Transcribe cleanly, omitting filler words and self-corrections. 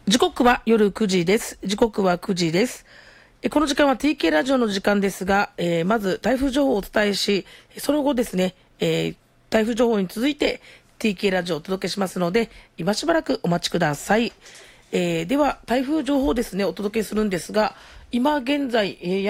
時刻は夜9時です。時刻は9時です。この時間は TK ラジオの時間ですが、まず台風情報をお伝えし、その後ですね、台風情報に続いて TK ラジオをお届けしますので、今しばらくお待ちください。では台風情報ですね、お届けするんですが、今現在、